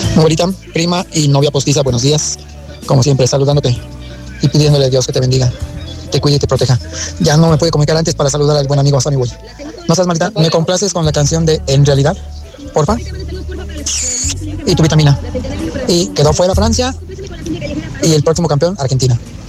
Abuelita, prima y novia postiza, buenos días. Como siempre, saludándote y pidiéndole a Dios que te bendiga, te cuide y te proteja. Ya no me pude comunicar antes para saludar al buen amigo Sammy Boy. No seas malita, ¿me complaces con la canción de En Realidad? Porfa. Y tu vitamina. Y quedó fuera Francia y el próximo campeón, Argentina.